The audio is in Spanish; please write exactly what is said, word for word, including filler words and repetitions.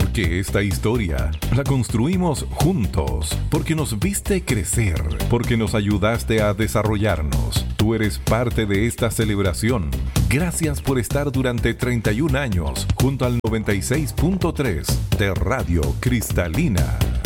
Porque esta historia la construimos juntos, porque nos viste crecer, porque nos ayudaste a desarrollarnos. Tú eres parte de esta celebración. Gracias por estar durante treinta y un años junto al noventa y seis punto tres de Radio Cristalina.